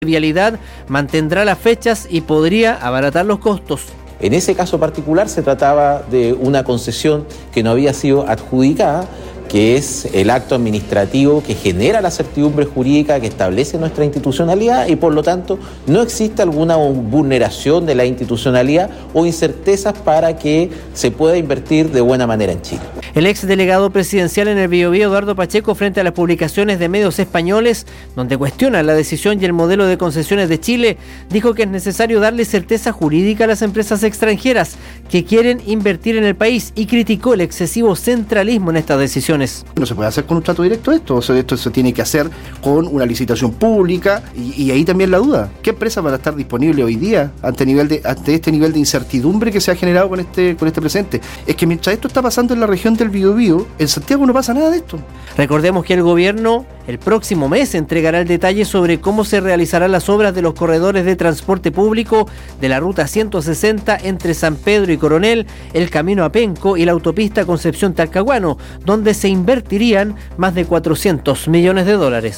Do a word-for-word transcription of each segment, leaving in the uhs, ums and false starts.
Vialidad mantendrá las fechas y podría abaratar los costos. En ese caso particular se trataba de una concesión que no había sido adjudicada, que es el acto administrativo que genera la certidumbre jurídica que establece nuestra institucionalidad y por lo tanto no existe alguna vulneración de la institucionalidad o incertezas para que se pueda invertir de buena manera en Chile. El ex delegado presidencial en el Biobío, Eduardo Pacheco, frente a las publicaciones de medios españoles donde cuestiona la decisión y el modelo de concesiones de Chile, dijo que es necesario darle certeza jurídica a las empresas extranjeras que quieren invertir en el país y criticó el excesivo centralismo en estas decisiones. No se puede hacer con un trato directo esto, o sea, esto se tiene que hacer con una licitación pública y, y ahí también la duda, ¿qué empresa van a estar disponible hoy día ante, nivel de, ante este nivel de incertidumbre que se ha generado con este, con este presente? Es que mientras esto está pasando en la región del Biobío, en Santiago no pasa nada de esto. Recordemos que el gobierno el próximo mes entregará el detalle sobre cómo se realizarán las obras de los corredores de transporte público de la ruta ciento sesenta entre San Pedro y Coronel, el camino a Penco y la autopista Concepción-Talcahuano, donde se invertirían más de cuatrocientos millones de dólares.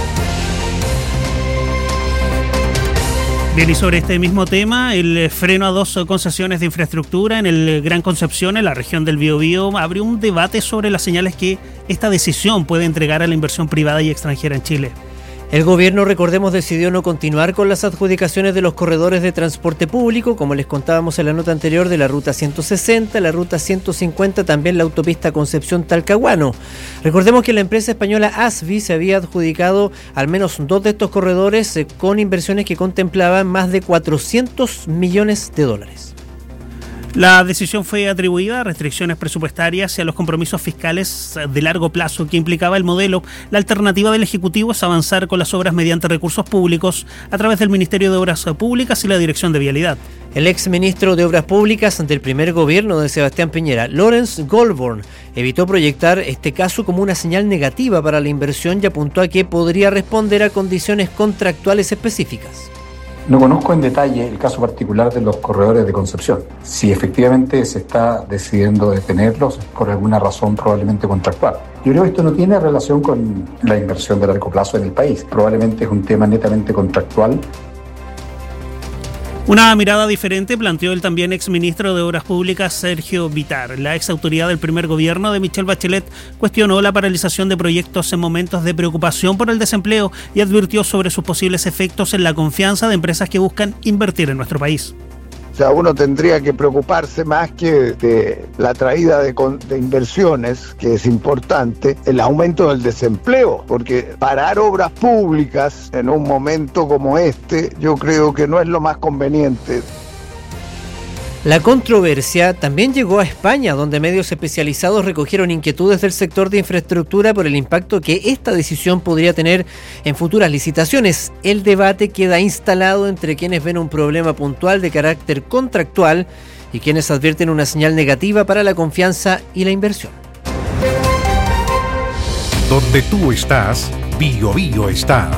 Bien, y sobre este mismo tema, el freno a dos concesiones de infraestructura en el Gran Concepción, en la región del Biobío, abrió un debate sobre las señales que esta decisión puede entregar a la inversión privada y extranjera en Chile. El gobierno, recordemos, decidió no continuar con las adjudicaciones de los corredores de transporte público, como les contábamos en la nota anterior, de la ruta ciento sesenta, la ruta ciento cincuenta, también la autopista Concepción-Talcahuano. Recordemos que la empresa española Asvi se había adjudicado al menos dos de estos corredores eh, con inversiones que contemplaban más de cuatrocientos millones de dólares. La decisión fue atribuida a restricciones presupuestarias y a los compromisos fiscales de largo plazo que implicaba el modelo. La alternativa del Ejecutivo es avanzar con las obras mediante recursos públicos a través del Ministerio de Obras Públicas y la Dirección de Vialidad. El ex ministro de Obras Públicas del primer gobierno de Sebastián Piñera, Lawrence Goldborn, evitó proyectar este caso como una señal negativa para la inversión y apuntó a que podría responder a condiciones contractuales específicas. No conozco en detalle el caso particular de los corredores de Concepción. Si efectivamente se está decidiendo detenerlos por alguna razón probablemente contractual. Yo creo que esto no tiene relación con la inversión de largo plazo en el país. Probablemente es un tema netamente contractual. Una mirada diferente planteó el también exministro de Obras Públicas, Sergio Bitar. La exautoridad del primer gobierno de Michelle Bachelet cuestionó la paralización de proyectos en momentos de preocupación por el desempleo y advirtió sobre sus posibles efectos en la confianza de empresas que buscan invertir en nuestro país. O sea, uno tendría que preocuparse más que de la traída de, de inversiones, que es importante, el aumento del desempleo, porque parar obras públicas en un momento como este, yo creo que no es lo más conveniente. La controversia también llegó a España, donde medios especializados recogieron inquietudes del sector de infraestructura por el impacto que esta decisión podría tener en futuras licitaciones. El debate queda instalado entre quienes ven un problema puntual de carácter contractual y quienes advierten una señal negativa para la confianza y la inversión. Donde tú estás, Biobío está.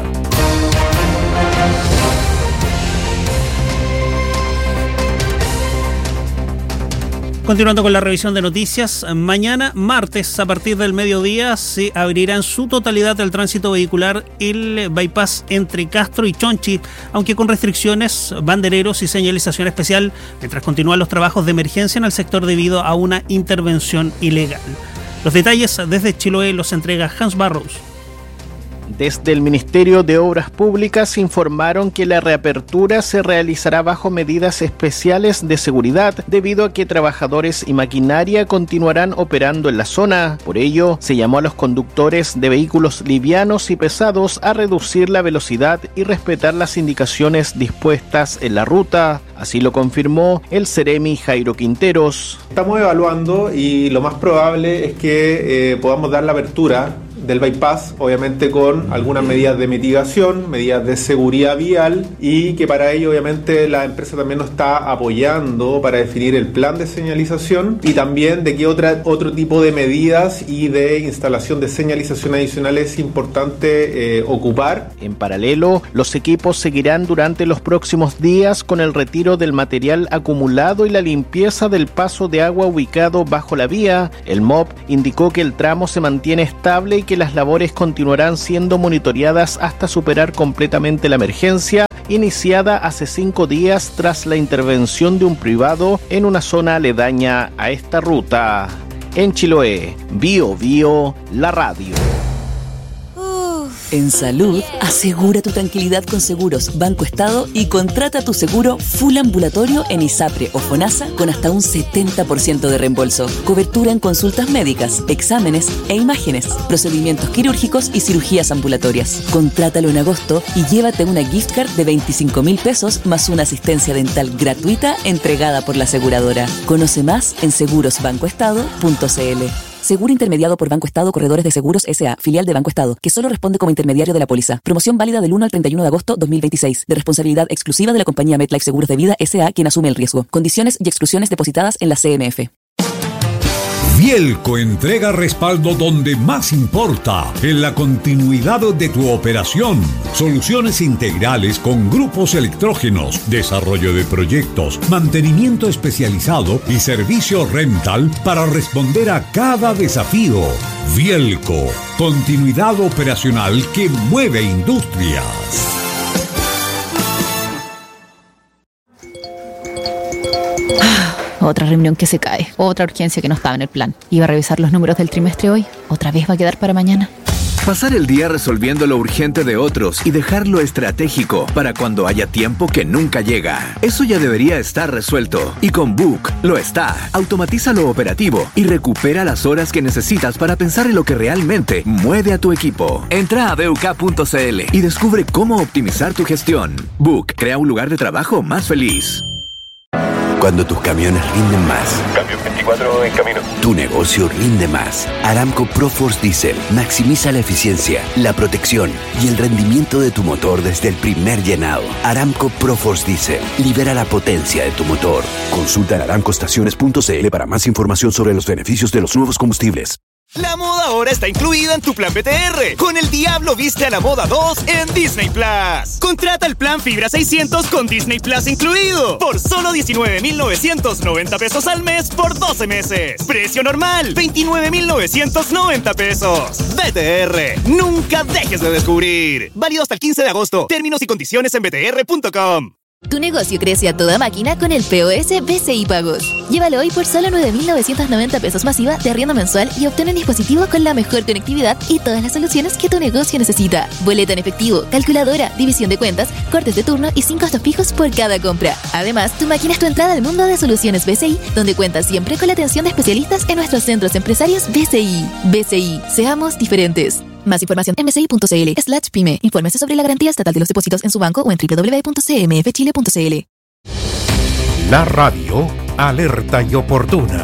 Continuando con la revisión de noticias, mañana martes a partir del mediodía se abrirá en su totalidad el tránsito vehicular el bypass entre Castro y Chonchi, aunque con restricciones, bandereros y señalización especial, mientras continúan los trabajos de emergencia en el sector debido a una intervención ilegal. Los detalles desde Chiloé los entrega Hans Barrows. Desde el Ministerio de Obras Públicas informaron que la reapertura se realizará bajo medidas especiales de seguridad debido a que trabajadores y maquinaria continuarán operando en la zona. Por ello, se llamó a los conductores de vehículos livianos y pesados a reducir la velocidad y respetar las indicaciones dispuestas en la ruta. Así lo confirmó el Seremi Jairo Quinteros. Estamos evaluando y lo más probable es que eh, podamos dar la apertura del bypass, obviamente con algunas medidas de mitigación, medidas de seguridad vial, y que para ello obviamente la empresa también nos está apoyando para definir el plan de señalización y también de qué otra, otro tipo de medidas y de instalación de señalización adicional es importante eh, ocupar. En paralelo, los equipos seguirán durante los próximos días con el retiro del material acumulado y la limpieza del paso de agua ubicado bajo la vía. El M O P indicó que el tramo se mantiene estable y que las labores continuarán siendo monitoreadas hasta superar completamente la emergencia iniciada hace cinco días tras la intervención de un privado en una zona aledaña a esta ruta. En Chiloé, Bio Bio, la radio. En salud, asegura tu tranquilidad con Seguros Banco Estado y contrata tu seguro full ambulatorio en ISAPRE o FONASA con hasta un setenta por ciento de reembolso. Cobertura en consultas médicas, exámenes e imágenes, procedimientos quirúrgicos y cirugías ambulatorias. Contrátalo en agosto y llévate una gift card de veinticinco mil pesos más una asistencia dental gratuita entregada por la aseguradora. Conoce más en seguros banco estado punto c l. Seguro intermediado por Banco Estado Corredores de Seguros S A, filial de Banco Estado, que solo responde como intermediario de la póliza. Promoción válida del uno al treinta y uno de agosto dos mil veintiséis, de responsabilidad exclusiva de la compañía MetLife Seguros de Vida S A, quien asume el riesgo. Condiciones y exclusiones depositadas en la C M F. Vielco entrega respaldo donde más importa, en la continuidad de tu operación. Soluciones integrales con grupos electrógenos, desarrollo de proyectos, mantenimiento especializado y servicio rental para responder a cada desafío. Vielco, continuidad operacional que mueve industrias. Otra reunión que se cae, otra urgencia que no estaba en el plan. Iba a revisar los números del trimestre hoy, otra vez va a quedar para mañana. Pasar el día resolviendo lo urgente de otros y dejar lo estratégico para cuando haya tiempo que nunca llega. Eso ya debería estar resuelto. Y con Book lo está. Automatiza lo operativo y recupera las horas que necesitas para pensar en lo que realmente mueve a tu equipo. Entra a b u k punto c l y descubre cómo optimizar tu gestión. Book crea un lugar de trabajo más feliz. Cuando tus camiones rinden más. Camión veinticuatro en camino. Tu negocio rinde más. Aramco ProForce Diesel maximiza la eficiencia, la protección y el rendimiento de tu motor desde el primer llenado. Aramco ProForce Diesel libera la potencia de tu motor. Consulta en aramco estaciones punto c l para más información sobre los beneficios de los nuevos combustibles. La moda ahora está incluida en tu plan B T R. Con el Diablo viste a la moda dos en Disney Plus. Contrata el plan Fibra seiscientos con Disney Plus incluido por solo diecinueve mil novecientos noventa pesos al mes por doce meses. Precio normal, veintinueve mil novecientos noventa pesos. B T R, nunca dejes de descubrir. Válido hasta el quince de agosto. Términos y condiciones en b t r punto com. Tu negocio crece a toda máquina con el P O S B C I Pagos. Llévalo hoy por solo nueve mil novecientos noventa pesos masiva de arriendo mensual y obtén un dispositivo con la mejor conectividad y todas las soluciones que tu negocio necesita. Boleta en efectivo, calculadora, división de cuentas, cortes de turno y sin costos fijos por cada compra. Además, tu máquina es tu entrada al mundo de soluciones B C I, donde cuentas siempre con la atención de especialistas en nuestros centros empresarios B C I. B C I, seamos diferentes. Más información en bci.cl slash pyme. Infórmese sobre la garantía estatal de los depósitos en su banco o en doble u doble u doble u punto c m f chile punto c l. La radio, alerta y oportuna.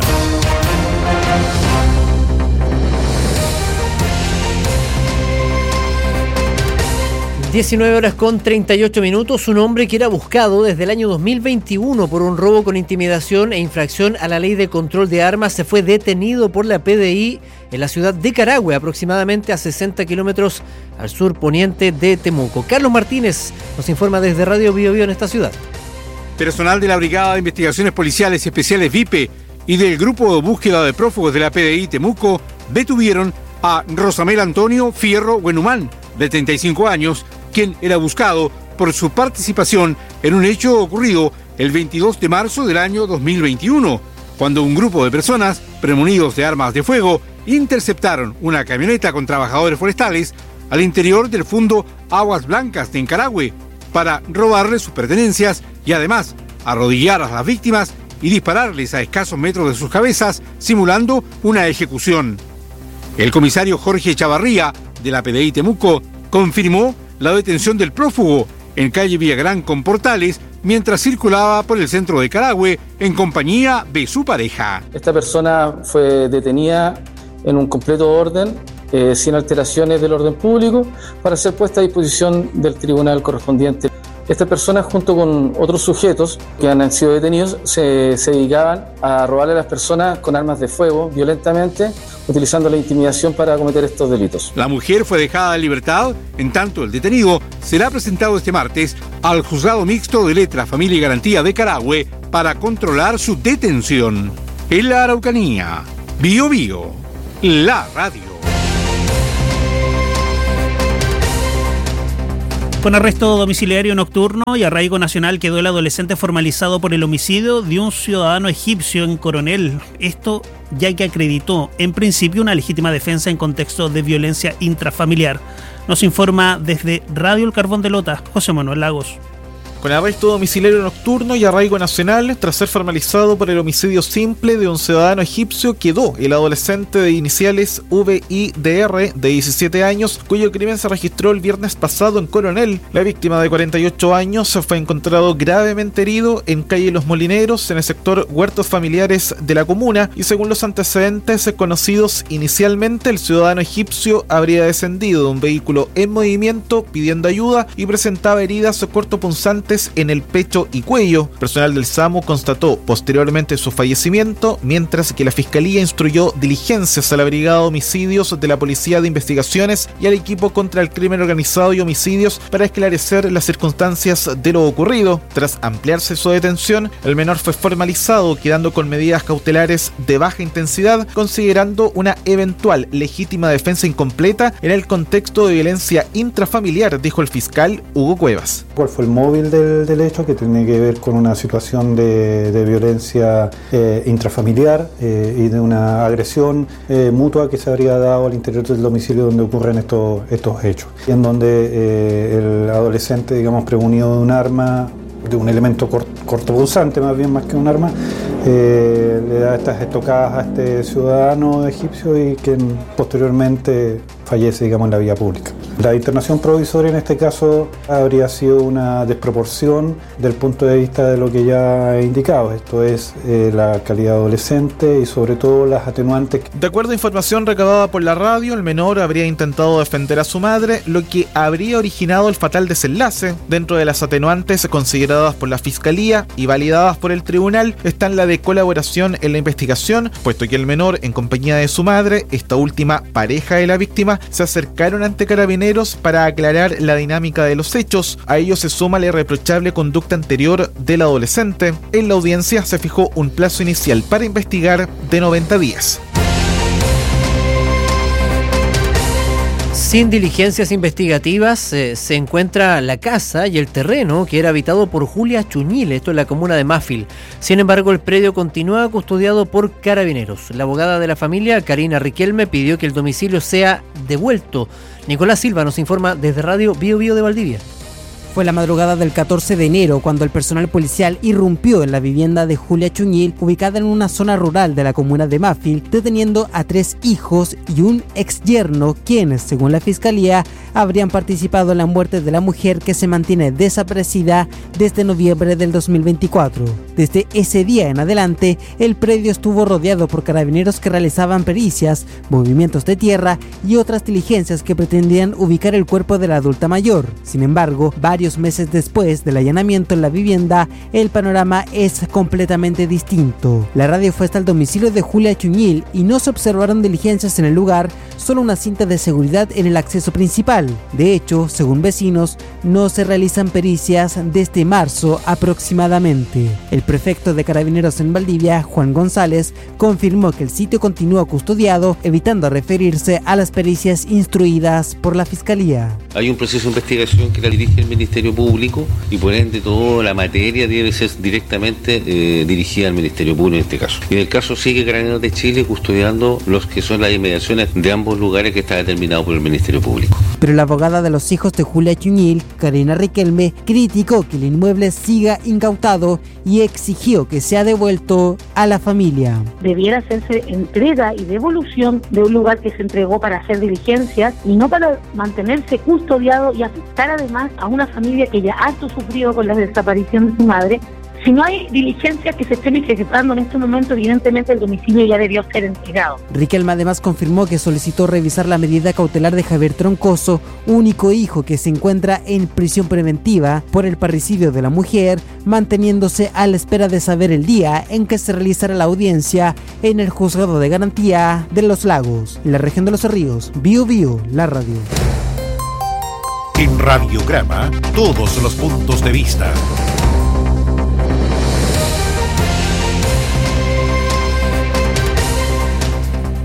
diecinueve horas con treinta y ocho minutos. Un hombre que era buscado desde el año dos mil veintiuno por un robo con intimidación e infracción a la ley de control de armas se fue detenido por la P D I en la ciudad de Carahue, aproximadamente a sesenta kilómetros al sur poniente de Temuco. Carlos Martínez nos informa desde Radio Bio Bio en esta ciudad. Personal de la Brigada de Investigaciones Policiales Especiales V I P E y del Grupo de Búsqueda de Prófugos de la P D I Temuco detuvieron a Rosamel Antonio Fierro Huenumán, de treinta y cinco años, quien era buscado por su participación en un hecho ocurrido el veintidós de marzo del año dos mil veintiuno, cuando un grupo de personas, premonidos de armas de fuego, interceptaron una camioneta con trabajadores forestales al interior del fundo Aguas Blancas de Encarahue para robarles sus pertenencias y además arrodillar a las víctimas y dispararles a escasos metros de sus cabezas, simulando una ejecución. El comisario Jorge Chavarría, de la P D I Temuco, confirmó la detención del prófugo en calle Villagrán con Portales mientras circulaba por el centro de Carahue en compañía de su pareja. Esta persona fue detenida en un completo orden, eh, sin alteraciones del orden público, para ser puesta a disposición del tribunal correspondiente. Esta persona, junto con otros sujetos que han sido detenidos, se, se dedicaban a robarle a las personas con armas de fuego violentamente, utilizando la intimidación para cometer estos delitos. La mujer fue dejada en libertad, en tanto el detenido será presentado este martes al Juzgado Mixto de Letra, Familia y Garantía de Carahue para controlar su detención. En la Araucanía, Bio Bio, la radio. Con arresto domiciliario nocturno y arraigo nacional quedó el adolescente formalizado por el homicidio de un ciudadano egipcio en Coronel. Esto ya que acreditó en principio una legítima defensa en contexto de violencia intrafamiliar. Nos informa desde Radio El Carbón de Lota, José Manuel Lagos. Con arresto domiciliario nocturno y arraigo nacional, tras ser formalizado por el homicidio simple de un ciudadano egipcio, quedó el adolescente de iniciales V I D R de diecisiete años, cuyo crimen se registró el viernes pasado en Coronel. La víctima de cuarenta y ocho años fue encontrado gravemente herido en calle Los Molineros, en el sector Huertos Familiares de la comuna, y según los antecedentes conocidos inicialmente, el ciudadano egipcio habría descendido de un vehículo en movimiento pidiendo ayuda y presentaba heridas cortopunzantes en el pecho y cuello. Personal del SAMU constató posteriormente su fallecimiento, mientras que la Fiscalía instruyó diligencias a la Brigada de Homicidios de la Policía de Investigaciones y al equipo contra el crimen organizado y homicidios para esclarecer las circunstancias de lo ocurrido. Tras ampliarse su detención, el menor fue formalizado, quedando con medidas cautelares de baja intensidad, considerando una eventual legítima defensa incompleta en el contexto de violencia intrafamiliar, dijo el fiscal Hugo Cuevas. ¿Cuál fue el móvil del, del hecho? Que tiene que ver con una situación de, de violencia eh, intrafamiliar eh, y de una agresión eh, mutua que se habría dado al interior del domicilio donde ocurren estos, estos hechos, y en donde eh, el adolescente, digamos, prevenido de un arma, de un elemento cort, cortopunzante más bien más que un arma, eh, le da estas estocadas a este ciudadano egipcio y que posteriormente fallece, digamos, en la vía pública. La internación provisoria en este caso habría sido una desproporción del punto de vista de lo que ya he indicado, esto es eh, la calidad adolescente y sobre todo las atenuantes. De acuerdo a información recabada por la radio, el menor habría intentado defender a su madre, lo que habría originado el fatal desenlace. Dentro de las atenuantes consideradas por la Fiscalía y validadas por el tribunal están la de colaboración en la investigación, puesto que el menor, en compañía de su madre, esta última pareja de la víctima, se acercaron ante Carabineros para aclarar la dinámica de los hechos. A ello se suma la irreprochable conducta anterior del adolescente. En la audiencia se fijó un plazo inicial para investigar de noventa días. Sin diligencias investigativas eh, se encuentra la casa y el terreno que era habitado por Julia Chuñil, esto en la comuna de Mafil. Sin embargo, el predio continúa custodiado por Carabineros. La abogada de la familia, Karina Riquelme, pidió que el domicilio sea devuelto. Nicolás Silva nos informa desde Radio Bio Bio de Valdivia. Fue la madrugada del catorce de enero cuando el personal policial irrumpió en la vivienda de Julia Chuñil, ubicada en una zona rural de la comuna de Mafil, deteniendo a tres hijos y un ex yerno, quienes, según la fiscalía, habrían participado en la muerte de la mujer que se mantiene desaparecida desde noviembre del dos mil veinticuatro. Desde ese día en adelante, el predio estuvo rodeado por carabineros que realizaban pericias, movimientos de tierra y otras diligencias que pretendían ubicar el cuerpo de la adulta mayor. Sin embargo, varios meses después del allanamiento en la vivienda, el panorama es completamente distinto. La radio fue hasta el domicilio de Julia Chuñil y no se observaron diligencias en el lugar, solo una cinta de seguridad en el acceso principal. De hecho, según vecinos, no se realizan pericias desde marzo aproximadamente. El prefecto de Carabineros en Valdivia, Juan González, confirmó que el sitio continúa custodiado, evitando referirse a las pericias instruidas por la Fiscalía. Hay un proceso de investigación que la dirige el Ministerio Público y por ende toda la materia debe ser directamente eh, dirigida al Ministerio Público en este caso. Y en el caso sigue Carabineros de Chile custodiando los que son las inmediaciones de ambos lugares que está determinado por el Ministerio Público. Pero la abogada de los hijos de Julia Chuñil, Karina Riquelme, criticó que el inmueble siga incautado y exigió que sea devuelto a la familia. Debiera hacerse entrega y devolución de un lugar que se entregó para hacer diligencias y no para mantenerse custodiado y afectar además a una familia que ya harto sufrió con la desaparición de su madre. Si no hay diligencias que se estén ejecutando en este momento, evidentemente el domicilio ya debió ser entregado. Riquelme además confirmó que solicitó revisar la medida cautelar de Javier Troncoso, único hijo que se encuentra en prisión preventiva por el parricidio de la mujer, manteniéndose a la espera de saber el día en que se realizará la audiencia en el Juzgado de Garantía de Los Lagos, en la región de Los Ríos. Bio Bio, la radio. En Radiograma, todos los puntos de vista.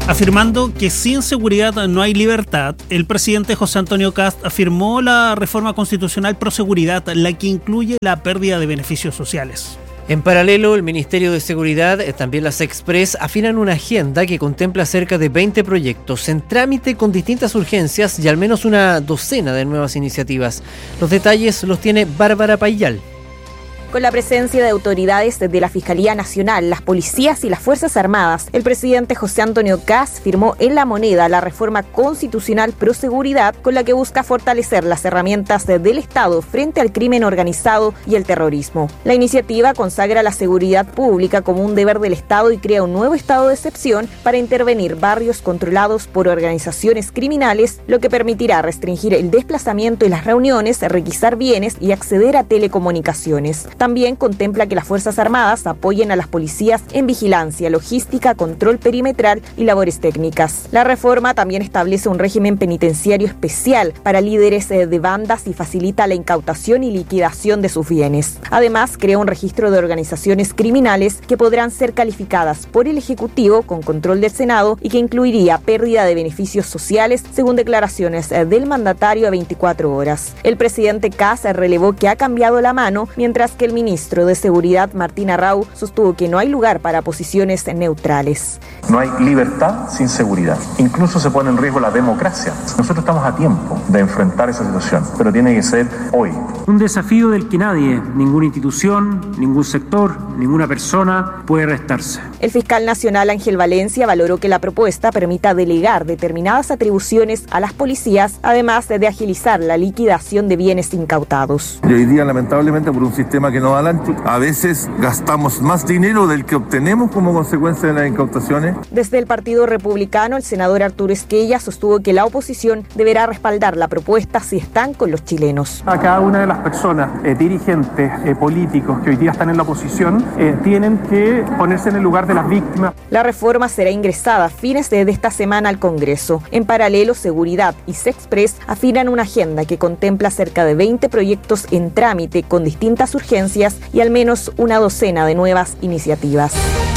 Afirmando que sin seguridad no hay libertad, el presidente José Antonio Kast afirmó la reforma constitucional pro seguridad, la que incluye la pérdida de beneficios sociales. En paralelo, el Ministerio de Seguridad, eh, también las Express, afinan una agenda que contempla cerca de veinte proyectos en trámite con distintas urgencias y al menos una docena de nuevas iniciativas. Los detalles los tiene Bárbara Payal. Con la presencia de autoridades de la Fiscalía Nacional, las policías y las Fuerzas Armadas, el presidente José Antonio Kast firmó en La Moneda la reforma constitucional pro seguridad con la que busca fortalecer las herramientas del Estado frente al crimen organizado y el terrorismo. La iniciativa consagra la seguridad pública como un deber del Estado y crea un nuevo estado de excepción para intervenir barrios controlados por organizaciones criminales, lo que permitirá restringir el desplazamiento y las reuniones, requisar bienes y acceder a telecomunicaciones. También contempla que las Fuerzas Armadas apoyen a las policías en vigilancia, logística, control perimetral y labores técnicas. La reforma también establece un régimen penitenciario especial para líderes de bandas y facilita la incautación y liquidación de sus bienes. Además, crea un registro de organizaciones criminales que podrán ser calificadas por el Ejecutivo con control del Senado y que incluiría pérdida de beneficios sociales, según declaraciones del mandatario a veinticuatro horas. El presidente Kast relevó que ha cambiado la mano, mientras que el ministro de Seguridad, Martín Arrau, sostuvo que no hay lugar para posiciones neutrales. No hay libertad sin seguridad. Incluso se pone en riesgo la democracia. Nosotros estamos a tiempo de enfrentar esa situación, pero tiene que ser hoy. Un desafío del que nadie, ninguna institución, ningún sector, ninguna persona puede restarse. El fiscal nacional Ángel Valencia valoró que la propuesta permita delegar determinadas atribuciones a las policías, además de agilizar la liquidación de bienes incautados. Y hoy día, lamentablemente, por un sistema que no va adelante, a veces gastamos más dinero del que obtenemos como consecuencia de las incautaciones. Desde el Partido Republicano, el senador Arturo Esquella sostuvo que la oposición deberá respaldar la propuesta si están con los chilenos. A cada una de las personas, eh, dirigentes, eh, políticos que hoy día están en la oposición, eh, tienen que ponerse en el lugar de las víctimas. La reforma será ingresada a fines de esta semana al Congreso. En paralelo, Seguridad y Sexpress afinan una agenda que contempla cerca de veinte proyectos en trámite con distintas urgencias y al menos una docena de nuevas iniciativas.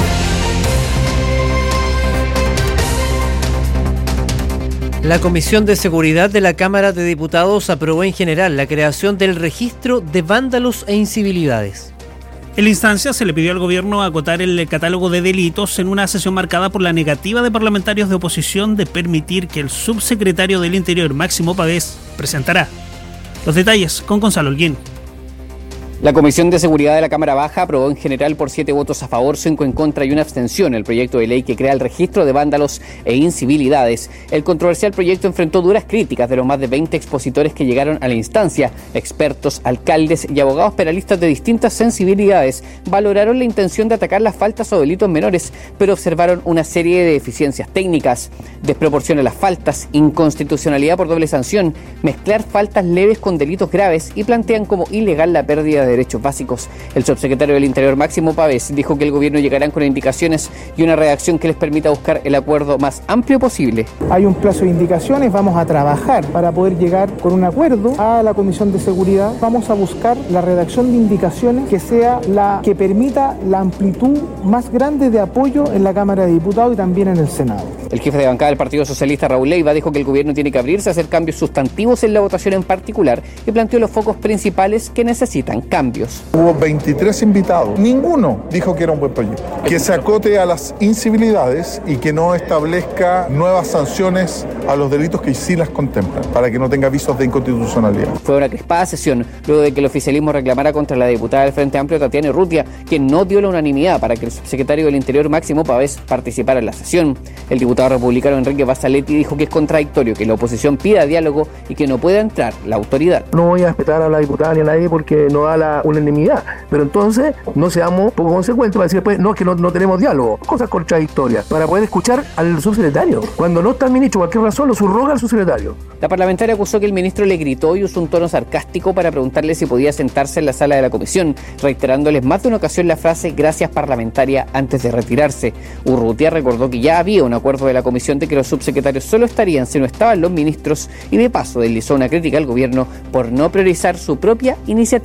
La Comisión de Seguridad de la Cámara de Diputados aprobó en general la creación del registro de vándalos e incivilidades. En la instancia se le pidió al gobierno acotar el catálogo de delitos en una sesión marcada por la negativa de parlamentarios de oposición de permitir que el subsecretario del Interior, Máximo Pavés, presentara. Los detalles con Gonzalo Holguín. La Comisión de Seguridad de la Cámara Baja aprobó en general por siete votos a favor, cinco en contra y una abstención el proyecto de ley que crea el registro de vándalos e incivilidades. El controversial proyecto enfrentó duras críticas de los más de veinte expositores que llegaron a la instancia. Expertos, alcaldes y abogados penalistas de distintas sensibilidades valoraron la intención de atacar las faltas o delitos menores, pero observaron una serie de deficiencias técnicas: desproporción a las faltas, inconstitucionalidad por doble sanción, mezclar faltas leves con delitos graves y plantean como ilegal la pérdida de derechos básicos. El subsecretario del Interior, Máximo Pavés, dijo que el gobierno llegará con indicaciones y una redacción que les permita buscar el acuerdo más amplio posible. Hay un plazo de indicaciones, vamos a trabajar para poder llegar con un acuerdo a la Comisión de Seguridad. Vamos a buscar la redacción de indicaciones que sea la que permita la amplitud más grande de apoyo en la Cámara de Diputados y también en el Senado. El jefe de bancada del Partido Socialista, Raúl Leiva, dijo que el gobierno tiene que abrirse a hacer cambios sustantivos en la votación en particular y planteó los focos principales que necesitan cambios. Hubo veintitrés invitados, ninguno dijo que era un buen proyecto. Que se acote a las incivilidades y que no establezca nuevas sanciones a los delitos que sí las contemplan, para que no tenga avisos de inconstitucionalidad. Fue una crispada sesión luego de que el oficialismo reclamara contra la diputada del Frente Amplio, Tatiana Urrutia, quien no dio la unanimidad para que el subsecretario del Interior, Máximo Pavés, participara en la sesión. El diputado republicano Enrique Basaletti dijo que es contradictorio que la oposición pida diálogo y que no pueda entrar la autoridad. No voy a respetar a la diputada ni a nadie porque no da la unanimidad, pero entonces no seamos poco consecuentes para decir después, no, es que no, no tenemos diálogo, cosas contradictorias, para poder escuchar al subsecretario. Cuando no está el ministro, por cualquier razón, lo subroga al subsecretario. La parlamentaria acusó que el ministro le gritó y usó un tono sarcástico para preguntarle si podía sentarse en la sala de la comisión, reiterándoles más de una ocasión la frase "gracias parlamentaria" antes de retirarse. Urrutia recordó que ya había un acuerdo de la comisión de que los subsecretarios solo estarían si no estaban los ministros y de paso deslizó una crítica al gobierno por no priorizar su propia iniciativa.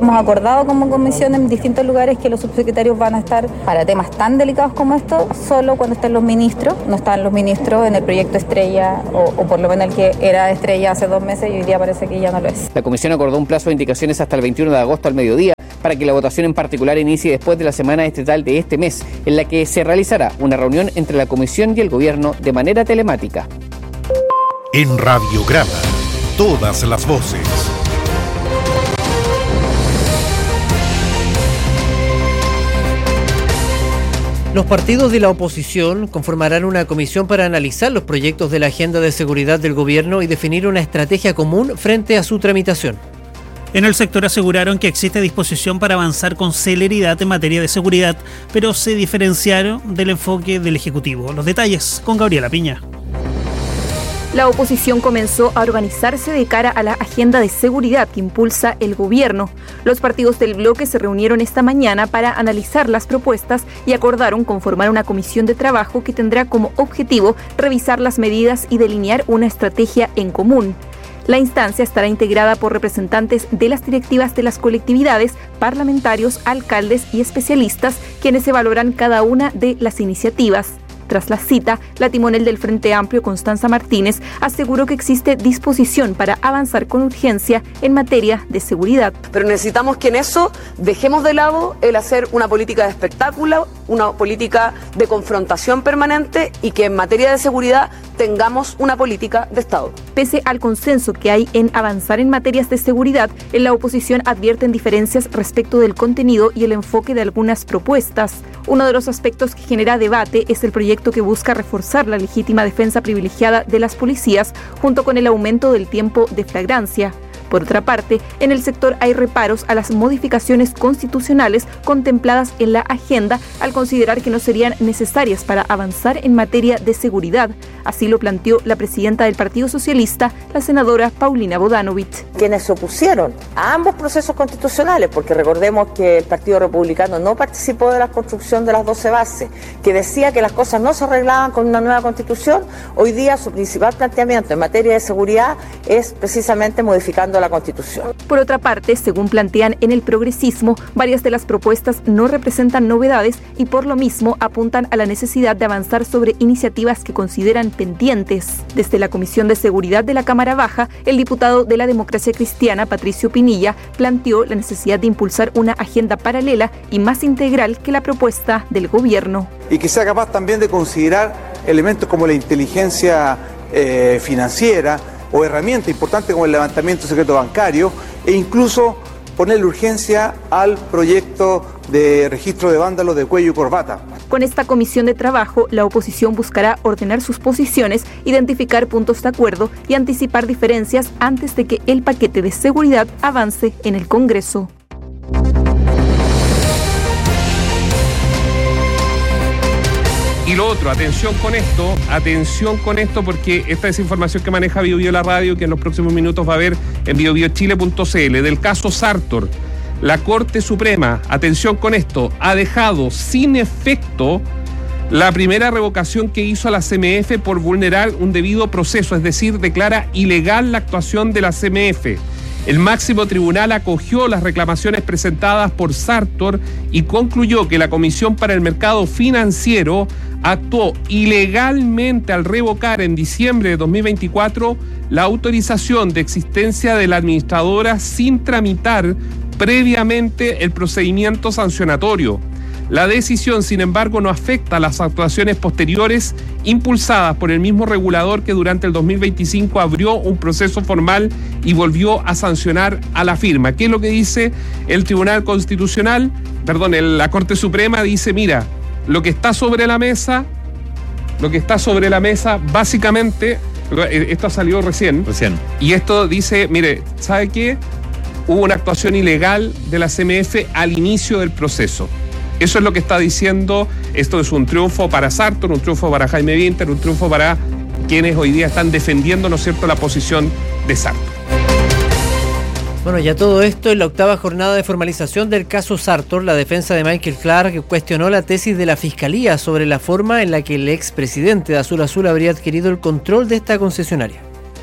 Hemos acordado como comisión en distintos lugares que los subsecretarios van a estar para temas tan delicados como estos solo cuando estén los ministros. No están los ministros en el proyecto Estrella, o, o por lo menos el que era Estrella hace dos meses y hoy día parece que ya no lo es. La comisión acordó un plazo de indicaciones hasta el veintiuno de agosto al mediodía para que la votación en particular inicie después de la semana estatal de este mes, en la que se realizará una reunión entre la comisión y el gobierno de manera telemática. En Radiograma, todas las voces. Los partidos de la oposición conformarán una comisión para analizar los proyectos de la agenda de seguridad del gobierno y definir una estrategia común frente a su tramitación. En el sector aseguraron que existe disposición para avanzar con celeridad en materia de seguridad, pero se diferenciaron del enfoque del Ejecutivo. Los detalles con Gabriela Piña. La oposición comenzó a organizarse de cara a la agenda de seguridad que impulsa el gobierno. Los partidos del bloque se reunieron esta mañana para analizar las propuestas y acordaron conformar una comisión de trabajo que tendrá como objetivo revisar las medidas y delinear una estrategia en común. La instancia estará integrada por representantes de las directivas de las colectividades, parlamentarios, alcaldes y especialistas, quienes evaluarán cada una de las iniciativas. Tras la cita, la timonel del Frente Amplio, Constanza Martínez, aseguró que existe disposición para avanzar con urgencia en materia de seguridad. Pero necesitamos que en eso dejemos de lado el hacer una política de espectáculo, una política de confrontación permanente y que en materia de seguridad tengamos una política de Estado. Pese al consenso que hay en avanzar en materias de seguridad, en la oposición advierten diferencias respecto del contenido y el enfoque de algunas propuestas. Uno de los aspectos que genera debate es el proyecto que busca reforzar la legítima defensa privilegiada de las policías junto con el aumento del tiempo de flagrancia. Por otra parte, en el sector hay reparos a las modificaciones constitucionales contempladas en la agenda al considerar que no serían necesarias para avanzar en materia de seguridad. Así lo planteó la presidenta del Partido Socialista, la senadora Paulina Bodanovich. Quienes se opusieron a ambos procesos constitucionales, porque recordemos que el Partido Republicano no participó de la construcción de las doce bases, que decía que las cosas no se arreglaban con una nueva constitución, hoy día su principal planteamiento en materia de seguridad es precisamente modificando la Constitución. Por otra parte, según plantean en el progresismo, varias de las propuestas no representan novedades y por lo mismo apuntan a la necesidad de avanzar sobre iniciativas que consideran pendientes. Desde la Comisión de Seguridad de la Cámara Baja, el diputado de la Democracia Cristiana, Patricio Pinilla, planteó la necesidad de impulsar una agenda paralela y más integral que la propuesta del gobierno. Y que sea capaz también de considerar elementos como la inteligencia eh, financiera, o herramientas importantes como el levantamiento secreto bancario e incluso ponerle urgencia al proyecto de registro de vándalos de cuello y corbata. Con esta comisión de trabajo, la oposición buscará ordenar sus posiciones, identificar puntos de acuerdo y anticipar diferencias antes de que el paquete de seguridad avance en el Congreso. Y lo otro, atención con esto, atención con esto, porque esta es información que maneja Bio Bio la radio, que en los próximos minutos va a ver en bio bio chile punto c l, del caso Sartor. La Corte Suprema, atención con esto, ha dejado sin efecto la primera revocación que hizo a la C M F por vulnerar un debido proceso, es decir, declara ilegal la actuación de la C M F. El máximo tribunal acogió las reclamaciones presentadas por Sartor y concluyó que la Comisión para el Mercado Financiero actuó ilegalmente al revocar en diciembre de dos mil veinticuatro la autorización de existencia de la administradora sin tramitar previamente el procedimiento sancionatorio. La decisión, sin embargo, no afecta a las actuaciones posteriores impulsadas por el mismo regulador que durante el dos mil veinticinco abrió un proceso formal y volvió a sancionar a la firma. ¿Qué es lo que dice el Tribunal Constitucional? Perdón, el, la Corte Suprema dice, mira, lo que está sobre la mesa, lo que está sobre la mesa, básicamente, esto salió recién. Recién. Y esto dice, mire, ¿sabe qué? Hubo una actuación ilegal de la C M F al inicio del proceso. Eso es lo que está diciendo. Esto es un triunfo para Sartor, un triunfo para Jaime Winter, un triunfo para quienes hoy día están defendiendo, ¿no es cierto?, la posición de Sartor. Bueno, ya todo esto en la octava jornada de formalización del caso Sartor, la defensa de Michael Clark cuestionó la tesis de la Fiscalía sobre la forma en la que el expresidente de Azul Azul habría adquirido el control de esta concesionaria.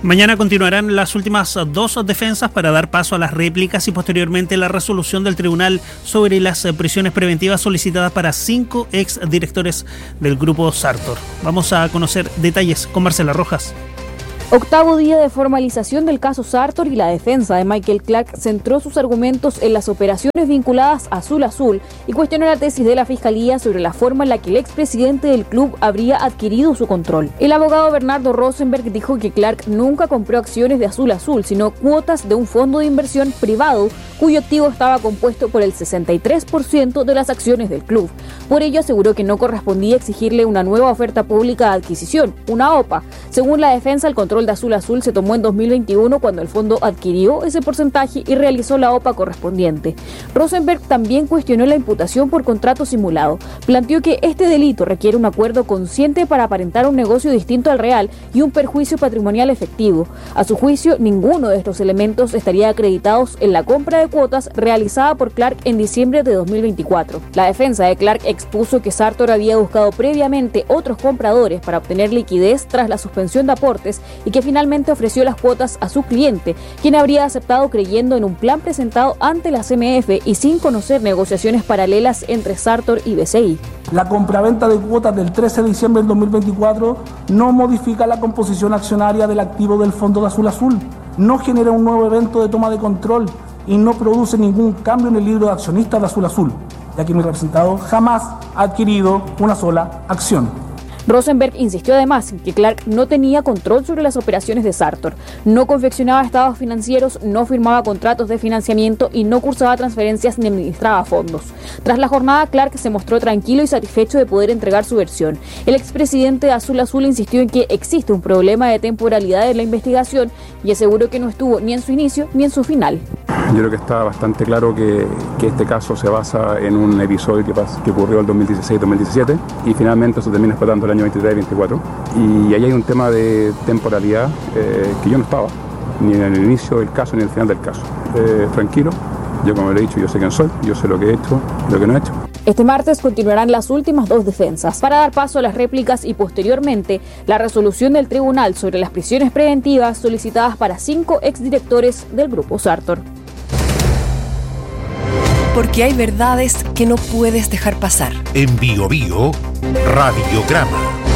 Mañana continuarán las últimas dos defensas para dar paso a las réplicas y posteriormente la resolución del tribunal sobre las prisiones preventivas solicitadas para cinco exdirectores del grupo Sartor. Vamos a conocer detalles con Marcela Rojas. Octavo día de formalización del caso Sartor y la defensa de Michael Clark centró sus argumentos en las operaciones vinculadas a Azul Azul y cuestionó la tesis de la Fiscalía sobre la forma en la que el expresidente del club habría adquirido su control. El abogado Bernardo Rosenberg dijo que Clark nunca compró acciones de Azul Azul, sino cuotas de un fondo de inversión privado cuyo activo estaba compuesto por el sesenta y tres por ciento de las acciones del club. Por ello aseguró que no correspondía exigirle una nueva oferta pública de adquisición, una O P A. Según la defensa, el control de Azul Azul se tomó en dos mil veintiuno cuando el fondo adquirió ese porcentaje y realizó la O P A correspondiente. Rosenberg también cuestionó la imputación por contrato simulado. Planteó que este delito requiere un acuerdo consciente para aparentar un negocio distinto al real y un perjuicio patrimonial efectivo. A su juicio, ninguno de estos elementos estaría acreditados en la compra de cuotas realizada por Clark en diciembre de dos mil veinticuatro. La defensa de Clark expuso que Sartor había buscado previamente otros compradores para obtener liquidez tras la suspensión de aportes y que finalmente ofreció las cuotas a su cliente, quien habría aceptado creyendo en un plan presentado ante la C M F y sin conocer negociaciones paralelas entre Sartor y B C I. La compraventa de cuotas del trece de diciembre del dos mil veinticuatro no modifica la composición accionaria del activo del Fondo de Azul Azul, no genera un nuevo evento de toma de control y no produce ningún cambio en el libro de accionistas de Azul Azul, ya que mi representado jamás ha adquirido una sola acción. Rosenberg insistió además en que Clark no tenía control sobre las operaciones de Sartor, no confeccionaba estados financieros, no firmaba contratos de financiamiento y no cursaba transferencias ni administraba fondos. Tras la jornada, Clark se mostró tranquilo y satisfecho de poder entregar su versión. El expresidente de Azul Azul insistió en que existe un problema de temporalidad en la investigación y aseguró que no estuvo ni en su inicio ni en su final. Yo creo que está bastante claro que, que este caso se basa en un episodio que, pas, que ocurrió el dos mil dieciséis dos mil diecisiete y finalmente se termina explotando el año veintitrés veinticuatro. Y ahí hay un tema de temporalidad eh, que yo no estaba, ni en el inicio del caso ni en el final del caso. Eh, tranquilo, yo como le he dicho, yo sé quién soy, yo sé lo que he hecho, lo que no he hecho. Este martes continuarán las últimas dos defensas para dar paso a las réplicas y posteriormente la resolución del tribunal sobre las prisiones preventivas solicitadas para cinco exdirectores del grupo Sartor. Porque hay verdades que no puedes dejar pasar. En Bio Bio, Radiograma.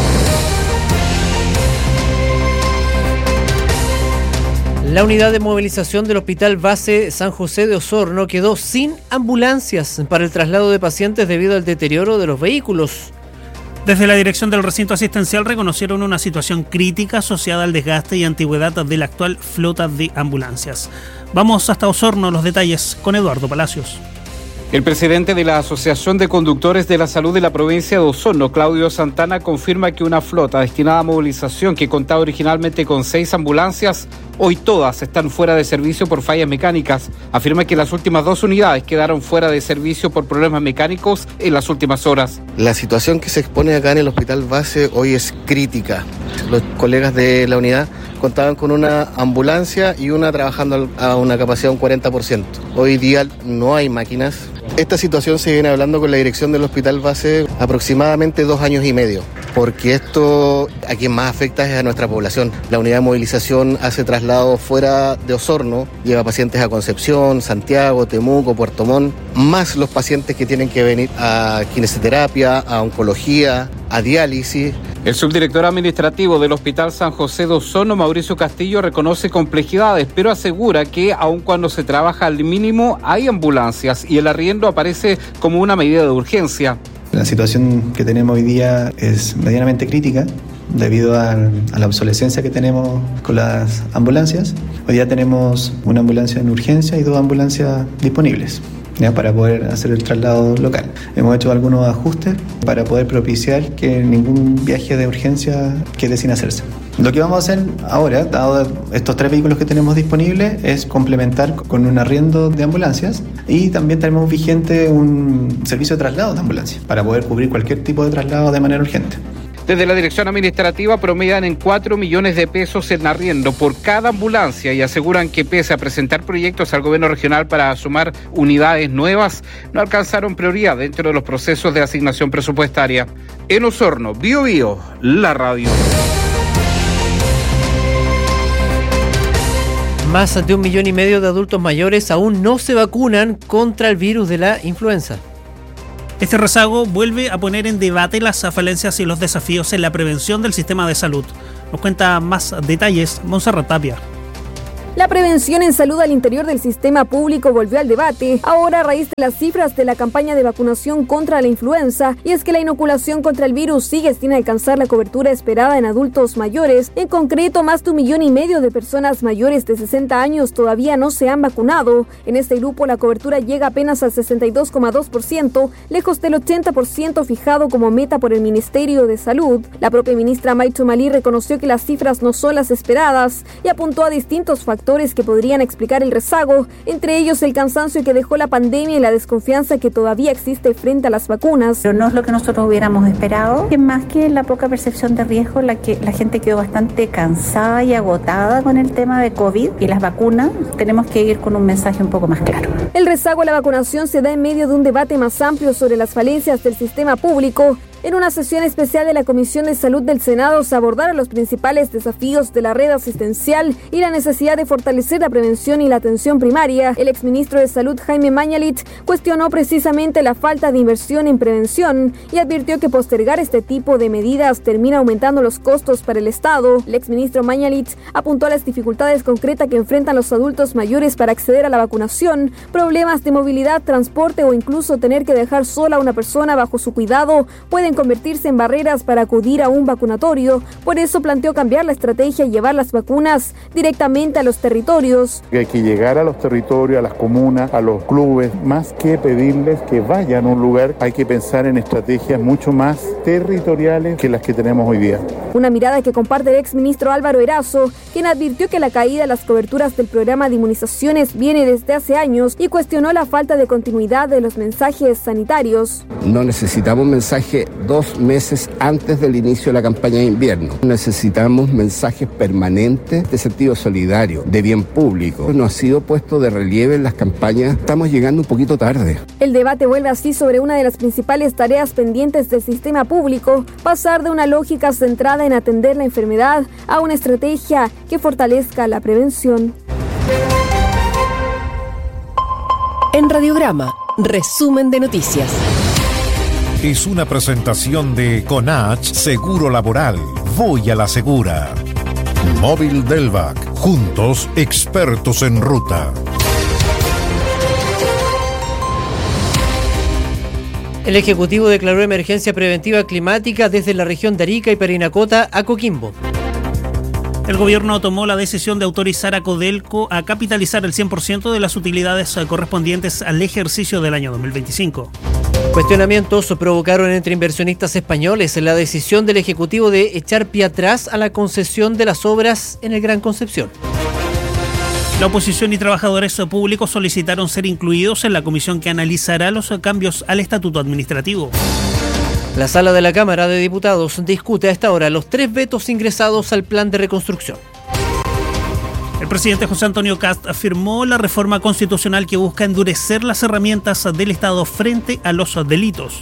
La unidad de movilización del Hospital Base San José de Osorno quedó sin ambulancias para el traslado de pacientes debido al deterioro de los vehículos. Desde la dirección del recinto asistencial reconocieron una situación crítica asociada al desgaste y antigüedad de la actual flota de ambulancias. Vamos hasta Osorno, los detalles con Eduardo Palacios. El presidente de la Asociación de Conductores de la Salud de la provincia de Osorno, Claudio Santana, confirma que una flota destinada a movilización que contaba originalmente con seis ambulancias, hoy todas están fuera de servicio por fallas mecánicas. Afirma que las últimas dos unidades quedaron fuera de servicio por problemas mecánicos en las últimas horas. La situación que se expone acá en el Hospital Base hoy es crítica. Los colegas de la unidad contaban con una ambulancia y una trabajando a una capacidad de un cuarenta por ciento. Hoy día no hay máquinas. Esta situación se viene hablando con la dirección del Hospital Base aproximadamente dos años y medio, porque esto a quien más afecta es a nuestra población. La unidad de movilización hace traslados fuera de Osorno, lleva pacientes a Concepción, Santiago, Temuco, Puerto Montt, más los pacientes que tienen que venir a kinesioterapia, a oncología, a diálisis. El subdirector administrativo del Hospital San José de Osorno, Mauricio Castillo, reconoce complejidades, pero asegura que aun cuando se trabaja al mínimo hay ambulancias y el arriendo aparece como una medida de urgencia. La situación que tenemos hoy día es medianamente crítica debido a, a la obsolescencia que tenemos con las ambulancias. Hoy día tenemos una ambulancia en urgencia y dos ambulancias disponibles, ¿ya?, para poder hacer el traslado local. Hemos hecho algunos ajustes para poder propiciar que ningún viaje de urgencia quede sin hacerse. Lo que vamos a hacer ahora, dado estos tres vehículos que tenemos disponibles, es complementar con un arriendo de ambulancias y también tenemos vigente un servicio de traslado de ambulancias para poder cubrir cualquier tipo de traslado de manera urgente. Desde la dirección administrativa promedian en cuatro millones de pesos en arriendo por cada ambulancia y aseguran que pese a presentar proyectos al gobierno regional para sumar unidades nuevas, no alcanzaron prioridad dentro de los procesos de asignación presupuestaria. En Osorno, Bio Bio, la radio. Más de un millón y medio de adultos mayores aún no se vacunan contra el virus de la influenza. Este rezago vuelve a poner en debate las falencias y los desafíos en la prevención del sistema de salud. Nos cuenta más detalles Montserrat Tapia. La prevención en salud al interior del sistema público volvió al debate, ahora a raíz de las cifras de la campaña de vacunación contra la influenza, y es que la inoculación contra el virus sigue sin alcanzar la cobertura esperada en adultos mayores. En concreto, más de un millón y medio de personas mayores de sesenta años todavía no se han vacunado. En este grupo la cobertura llega apenas al sesenta y dos coma dos por ciento, lejos del ochenta por ciento fijado como meta por el Ministerio de Salud. La propia ministra Maicho Malí reconoció que las cifras no son las esperadas y apuntó a distintos factores que podrían explicar el rezago, entre ellos el cansancio que dejó la pandemia y la desconfianza que todavía existe frente a las vacunas. Pero no es lo que nosotros hubiéramos esperado, que más que la poca percepción de riesgo, la que la gente quedó bastante cansada y agotada con el tema de COVID y las vacunas. Tenemos que ir con un mensaje un poco más claro. El rezago a la vacunación se da en medio de un debate más amplio sobre las falencias del sistema público. En una sesión especial de la Comisión de Salud del Senado se abordaron los principales desafíos de la red asistencial y la necesidad de fortalecer la prevención y la atención primaria. El exministro de Salud, Jaime Mañalich, cuestionó precisamente la falta de inversión en prevención y advirtió que postergar este tipo de medidas termina aumentando los costos para el Estado. El exministro Mañalich apuntó a las dificultades concretas que enfrentan los adultos mayores para acceder a la vacunación, problemas de movilidad, transporte o incluso tener que dejar sola a una persona bajo su cuidado pueden convertirse en barreras para acudir a un vacunatorio. Por eso planteó cambiar la estrategia y llevar las vacunas directamente a los territorios. Hay que llegar a los territorios, a las comunas, a los clubes, más que pedirles que vayan a un lugar, hay que pensar en estrategias mucho más territoriales que las que tenemos hoy día. Una mirada que comparte el exministro Álvaro Erazo, quien advirtió que la caída de las coberturas del programa de inmunizaciones viene desde hace años y cuestionó la falta de continuidad de los mensajes sanitarios. No necesitamos mensaje dos meses antes del inicio de la campaña de invierno. Necesitamos mensajes permanentes de sentido solidario, de bien público. No ha sido puesto de relieve en las campañas. Estamos llegando un poquito tarde. El debate vuelve así sobre una de las principales tareas pendientes del sistema público, pasar de una lógica centrada en atender la enfermedad a una estrategia que fortalezca la prevención. En Radiograma, resumen de noticias. Es una presentación de Conach Seguro Laboral. Voy a la segura. Móvil Delvac. Juntos, expertos en ruta. El Ejecutivo declaró emergencia preventiva climática desde la región de Arica y Parinacota a Coquimbo. El gobierno tomó la decisión de autorizar a Codelco a capitalizar el cien por ciento de las utilidades correspondientes al ejercicio del año dos mil veinticinco. Cuestionamientos provocaron entre inversionistas españoles la decisión del Ejecutivo de echar pie atrás a la concesión de las obras en el Gran Concepción. La oposición y trabajadores públicos solicitaron ser incluidos en la comisión que analizará los cambios al estatuto administrativo. La sala de la Cámara de Diputados discute a esta hora los tres vetos ingresados al plan de reconstrucción. El presidente José Antonio Kast afirmó la reforma constitucional que busca endurecer las herramientas del Estado frente a los delitos.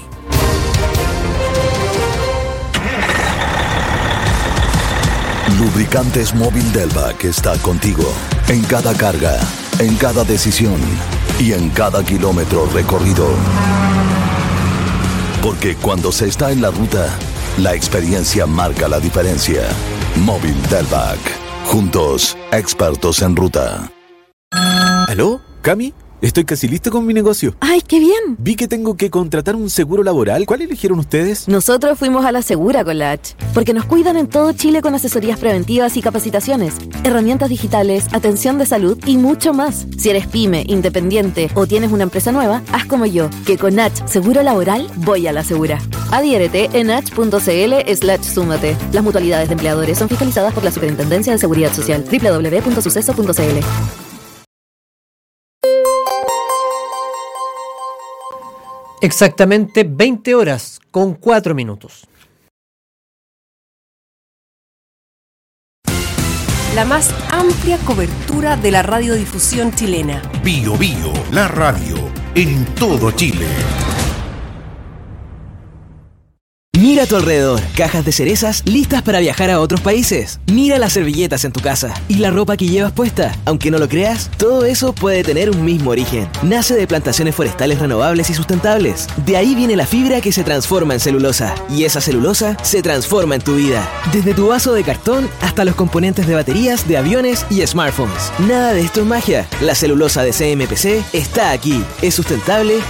Lubricantes Móvil Delvac está contigo en cada carga, en cada decisión y en cada kilómetro recorrido. Porque cuando se está en la ruta, la experiencia marca la diferencia. Móvil Delvac. Juntos, expertos en ruta. ¿Aló? ¿Cami? Estoy casi listo con mi negocio. ¡Ay, qué bien! Vi que tengo que contratar un seguro laboral. ¿Cuál eligieron ustedes? Nosotros fuimos a la Segura con la H, porque nos cuidan en todo Chile con asesorías preventivas y capacitaciones, herramientas digitales, atención de salud y mucho más. Si eres pyme, independiente o tienes una empresa nueva, haz como yo, que con H Seguro Laboral voy a la Segura. Adhiérete en h.cl slash súmate. Las mutualidades de empleadores son fiscalizadas por la Superintendencia de Seguridad Social. doble u doble u doble u punto suceso punto c l. Exactamente veinte horas con cuatro minutos. La más amplia cobertura de la radiodifusión chilena. Bio Bio, la radio en todo Chile. Mira a tu alrededor, cajas de cerezas listas para viajar a otros países. Mira las servilletas en tu casa y la ropa que llevas puesta. Aunque no lo creas, todo eso puede tener un mismo origen. Nace de plantaciones forestales renovables y sustentables. De ahí viene la fibra que se transforma en celulosa. Y esa celulosa se transforma en tu vida. Desde tu vaso de cartón hasta los componentes de baterías, de aviones y smartphones. Nada de esto es magia. La celulosa de C M P C está aquí. Es sustentable